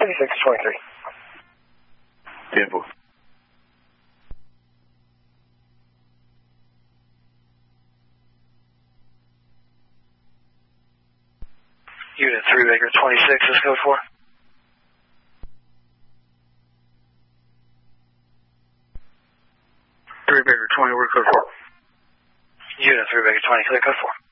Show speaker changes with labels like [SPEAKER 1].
[SPEAKER 1] 5623.
[SPEAKER 2] 10-4.
[SPEAKER 1] Unit 3 Baker 26, let's go for.
[SPEAKER 2] Baker 20, we're code 4.
[SPEAKER 1] Unit 3 Baker 20, clear code 4.